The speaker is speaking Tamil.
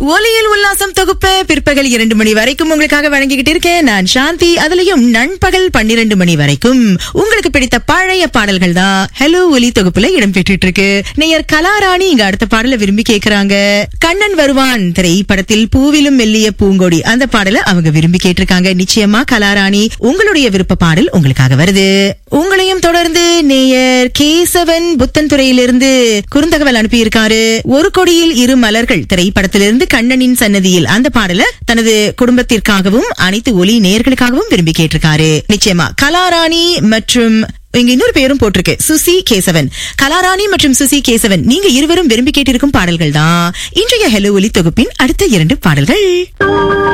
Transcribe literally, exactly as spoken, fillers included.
ஒலியில் உல்லாசம் தொகுப்ப பிற்பகல் இரண்டு மணி வரைக்கும் உங்களுக்காக வழங்கிக்கிட்டு இருக்கேன் நான் சாந்தி. அதுலயும் நண்பகல் பன்னிரண்டு மணி வரைக்கும் உங்களுக்கு பிடித்த பழைய பாடல்கள் தான் ஹலோ ஒலி தொகுப்புல இடம் பெற்றுட்டு இருக்கு. நேயர் கலாராணி இங்க அடுத்த பாடல விரும்பி கேக்குறாங்க. கண்ணன் வருவான் திரைப்படத்தில் பூவிலும் மெல்லிய பூங்கொடி அந்த பாடல அவங்க விரும்பி கேட்டிருக்காங்க. நிச்சயமா கலாராணி உங்களுடைய விருப்ப பாடல் உங்களுக்காக வருது. உங்களையும் தொடர்ந்து நேயர் கேசவன் புத்தன் துறையிலிருந்து குறுந்தகவல் அனுப்பி இருக்காரு. ஒரு கொடியில் இரு மலர்கள் திரைப்படத்திலிருந்து கண்ணனின் சன்னதியில் அந்த பாடல தனது குடும்பத்திற்காகவும் அனைத்து ஒலி நேயர்களுக்காகவும் விரும்பி கேட்டிருக்காரு. நிச்சயமா கலாராணி மற்றும் இங்க இன்னொரு பேரும் போட்டிருக்கு சுசி கேசவன். கலாராணி மற்றும் சுசி கேசவன் நீங்க இருவரும் விரும்பி கேட்டிருக்கும் பாடல்கள் தான் இன்றைய ஹலோ ஒலி தொகுப்பின் அடுத்த இரண்டு பாடல்கள்.